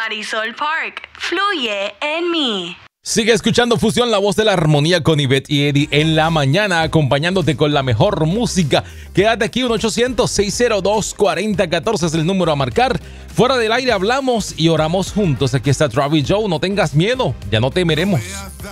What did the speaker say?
Marisol Park, fluye en mí. Sigue escuchando Fusión, la voz de la armonía con Ivette y Eddie en la mañana, acompañándote con la mejor música. Quédate aquí, 1-800-602-4014 es el número a marcar. Fuera del aire hablamos y oramos juntos. Aquí está Travis Joe, no tengas miedo, ya no temeremos.